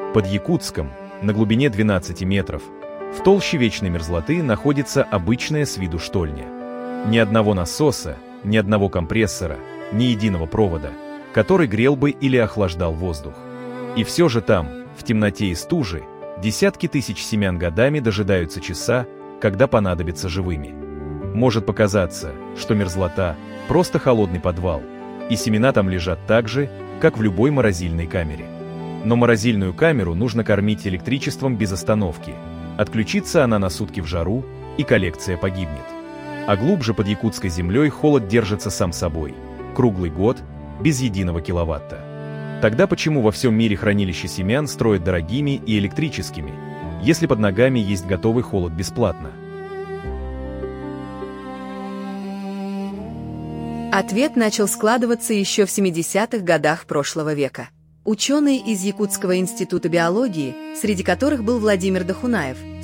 Под Якутском, на глубине 12 метров, в толще вечной мерзлоты находится обычная с виду штольня. Ни одного насоса, ни одного компрессора, ни единого провода, который грел бы или охлаждал воздух. И все же там, в темноте и стуже, десятки тысяч семян годами дожидаются часа, когда понадобятся живыми. Может показаться, что мерзлота – просто холодный подвал, и семена там лежат так же, как в любой морозильной камере. Но морозильную камеру нужно кормить электричеством без остановки. Отключится она на сутки в жару, и коллекция погибнет. А глубже под якутской землей холод держится сам собой, круглый год, без единого киловатта. Тогда почему во всем мире хранилища семян строят дорогими и электрическими, если под ногами есть готовый холод бесплатно? Ответ начал складываться еще в 70-х годах прошлого века. Ученые из Якутского института биологии, среди которых был Владимир Дахунаев,